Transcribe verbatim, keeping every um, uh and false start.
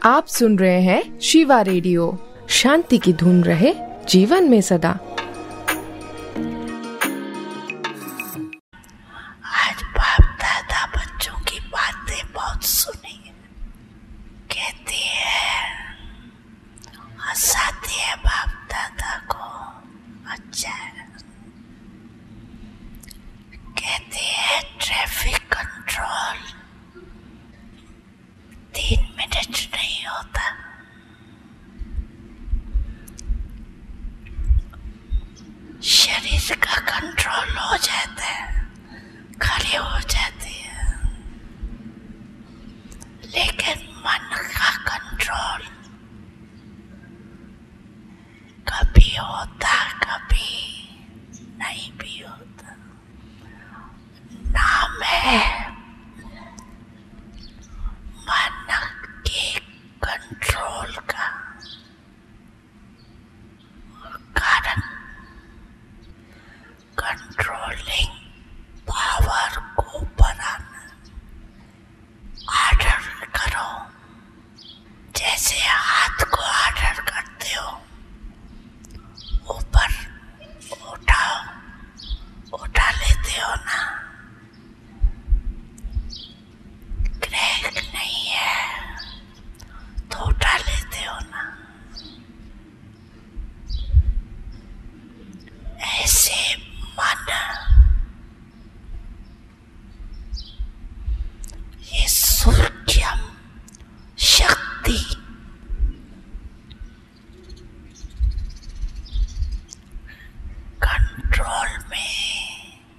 आप सुन रहे हैं शिवा रेडियो। शांति की धुन रहे जीवन में सदा। आज बाप दादा बच्चों की बातें बहुत सुनी, कहती है, हंसाती है बाप दादा को। अच्छा है। कहती है ट्रैफिक कंट्रोल तीन मिनट नहीं होता, शरीर का कंट्रोल हो जाता है, खड़ी हो जाती है, लेकिन